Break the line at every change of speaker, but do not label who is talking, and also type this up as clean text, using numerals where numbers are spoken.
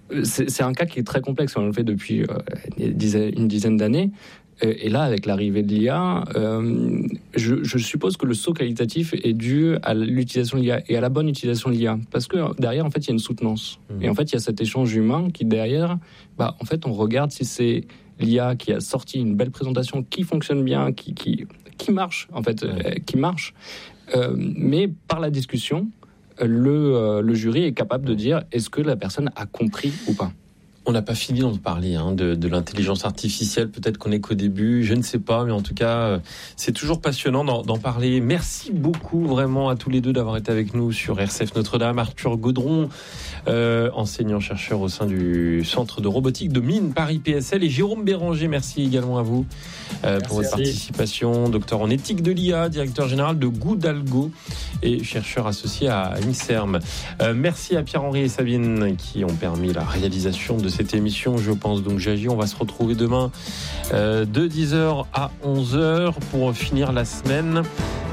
c'est un cas qui est très complexe. On le fait depuis une dizaine d'années. Et là, avec l'arrivée de l'IA, je suppose que le saut qualitatif est dû à l'utilisation de l'IA et à la bonne utilisation de l'IA. Parce que derrière, en fait, il y a une soutenance. Et en fait, il y a cet échange humain qui, derrière, en fait, on regarde si c'est l'IA qui a sorti une belle présentation, qui fonctionne bien, qui marche, en fait, qui marche. Mais par la discussion, le jury est capable de dire est-ce que la personne a compris ou pas.
On n'a pas fini d'en parler, de l'intelligence artificielle. Peut-être qu'on n'est qu'au début, je ne sais pas. Mais en tout cas, c'est toujours passionnant d'en parler. Merci beaucoup vraiment à tous les deux d'avoir été avec nous sur RCF Notre-Dame. Arthur Gaudron, enseignant-chercheur au sein du Centre de robotique de Mines Paris PSL. Et Jérôme Béranger, merci également à vous pour votre participation. Docteur en éthique de l'IA, directeur général de Goudalgo et chercheur associé à INSERM. Merci à Pierre-Henri et Sabine qui ont permis la réalisation de cette émission. Je pense donc j'agis. On va se retrouver demain de 10h à 11h pour finir la semaine